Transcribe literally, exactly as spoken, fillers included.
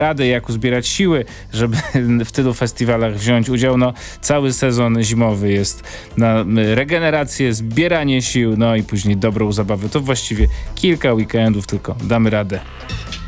radę, jak uzbierać siły, żeby w tylu festiwalach wziąć udział. No, cały sezon zimowy jest na regenerację, zbieranie sił, no i później dobrą zabawę. To właściwie kilka weekendów, tylko damy radę.